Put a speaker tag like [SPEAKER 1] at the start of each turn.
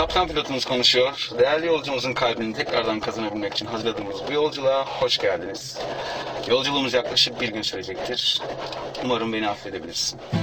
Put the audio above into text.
[SPEAKER 1] Kaptan pilotumuz konuşuyor. Değerli yolcumuzun kalbini tekrardan kazanabilmek için hazırladığımız bu yolculuğa hoş geldiniz. Yolculuğumuz yaklaşık bir gün sürecektir. Umarım beni affedebilirsin.